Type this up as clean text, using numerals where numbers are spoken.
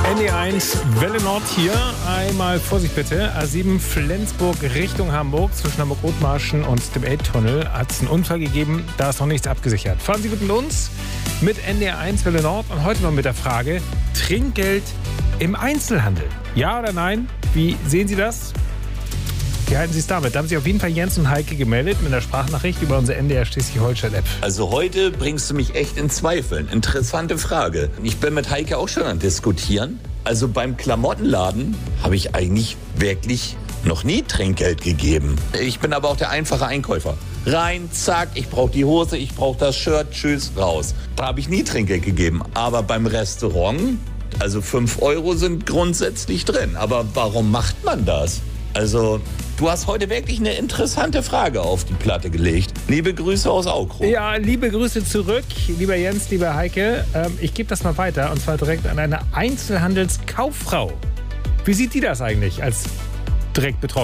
NE1 Welle Nord hier. Einmal Vorsicht bitte. A7 Flensburg Richtung Hamburg. Zwischen Hamburg-Othmarschen und dem Elbtunnel hat es einen Unfall gegeben. Da ist noch nichts abgesichert. Fahren Sie gut mit uns mit NE1 Welle Nord und heute noch mit der Frage: Trinkgeld im Einzelhandel. Ja oder nein? Wie sehen Sie das? Wie halten Sie es damit? Da haben sich auf jeden Fall Jens und Heike gemeldet mit einer Sprachnachricht über unsere NDR Schleswig-Holstein-App. Also heute bringst du mich echt in Zweifeln. Interessante Frage. Ich bin mit Heike auch schon am Diskutieren. Also beim Klamottenladen habe ich eigentlich wirklich noch nie Trinkgeld gegeben. Ich bin aber auch der einfache Einkäufer. Rein, zack, ich brauche die Hose, ich brauche das Shirt, tschüss, raus. Da habe ich nie Trinkgeld gegeben. Aber beim Restaurant, also 5 Euro sind grundsätzlich drin. Aber warum macht man das? Also, du hast heute wirklich eine interessante Frage auf die Platte gelegt. Liebe Grüße aus Aukrug. Ja, liebe Grüße zurück, lieber Jens, lieber Heike. Ich gebe das mal weiter und zwar direkt an eine Einzelhandelskauffrau. Wie sieht die das eigentlich als direkt betroffen?